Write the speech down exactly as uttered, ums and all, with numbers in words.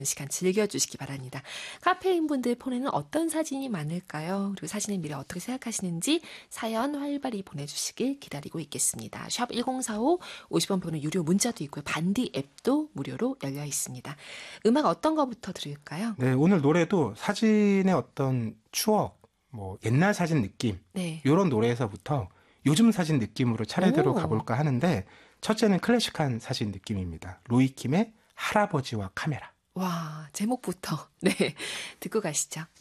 시간 즐겨주시기 바랍니다. 카페인 분들 폰에는 어떤 사진이 많을까요? 그리고 사진의 미래 어떻게 생각하시는지 사연 활발히 보내주시길 기다리고 있겠습니다. 샵 일공사오 오십 원 번호 유료 문자도 있고요. 반디 앱도 무료로 열려 있습니다. 음악 어떤 거부터 들을까요? 네, 오늘 노래도 사진의 어떤 추억, 뭐 옛날 사진 느낌 네. 이런 노래에서부터 요즘 사진 느낌으로 차례대로 오. 가볼까 하는데 첫째는 클래식한 사진 느낌입니다. 로이킴의 할아버지와 카메라. 와, 제목부터 네 듣고 가시죠.